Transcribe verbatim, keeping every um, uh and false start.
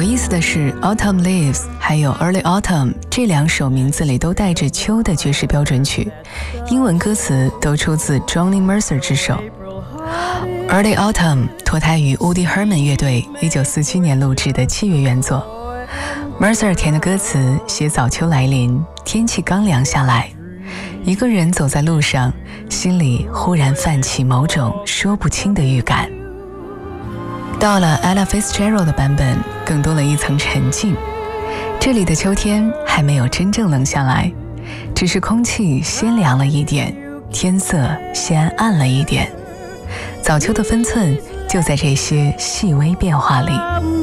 意思的是 Autumn Leaves 还有 Early Autumn 这两首名字里都带着秋的爵士标准曲，英文歌词都出自 Johnny Mercer 之手。 Early Autumn 脱胎于 Woody Herman 乐队一九四七年录制的器乐原作， Mercer 填的歌词写早秋来临，天气刚凉下来，一个人走在路上，心里忽然泛起某种说不清的预感。到了 Ella Fitzgerald 的版本，更多了一层沉静。这里的秋天还没有真正冷下来，只是空气先凉了一点，天色先暗了一点。早秋的分寸就在这些细微变化里。